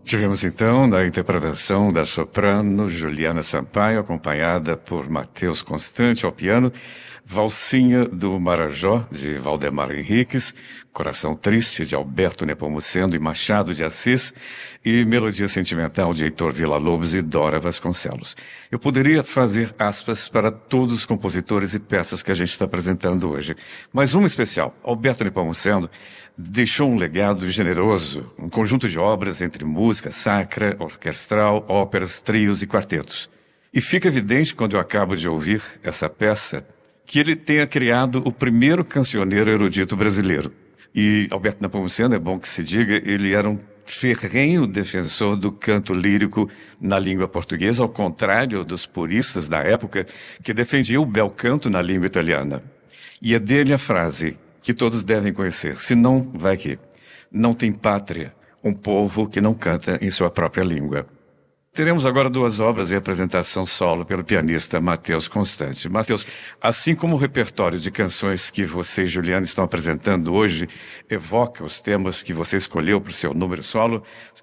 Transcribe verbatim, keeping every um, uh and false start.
Tivemos então na interpretação da soprano Juliana Sampaio, acompanhada por Matheus Constante ao piano, Valsinha do Marajó, de Valdemar Henriques, Coração Triste, de Alberto Nepomuceno e Machado de Assis, e Melodia Sentimental, de Heitor Villa-Lobos e Dora Vasconcelos. Eu poderia fazer aspas para todos os compositores e peças que a gente está apresentando hoje, mas uma especial. Alberto Nepomuceno deixou um legado generoso, um conjunto de obras entre música sacra, orquestral, óperas, trios e quartetos. E fica evidente, quando eu acabo de ouvir essa peça, que ele tenha criado o primeiro cancioneiro erudito brasileiro. E Alberto Nepomuceno, é bom que se diga, ele era um ferrenho defensor do canto lírico na língua portuguesa, ao contrário dos puristas da época, que defendiam o bel canto na língua italiana. E é dele a frase que todos devem conhecer: se não, vai que não tem pátria um povo que não canta em sua própria língua. Teremos agora duas obras em apresentação solo pelo pianista Matheus Constante. Matheus, assim como o repertório de canções que você e Juliana estão apresentando hoje evoca os temas que você escolheu para o seu número solo,